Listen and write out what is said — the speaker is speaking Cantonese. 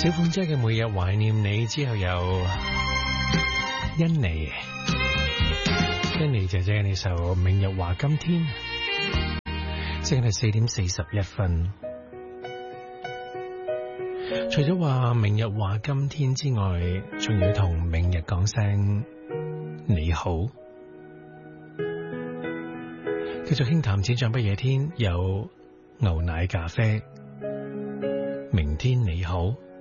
小鳳姐嘅每日懷念你之後有欣妮姐姐呢首明日話今天，即係4:41。除咗話明日話今天之外，仲要同明日講聲你好。繼續輕談淺唱不夜天，有牛奶咖啡，明天你好。